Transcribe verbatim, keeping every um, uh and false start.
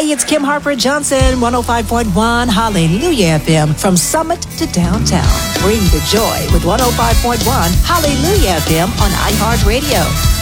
Hey, it's Kim Harper Johnson, one oh five point one Hallelujah F M, from Summit to downtown. Bring the joy with one oh five point one Hallelujah F M on iHeartRadio.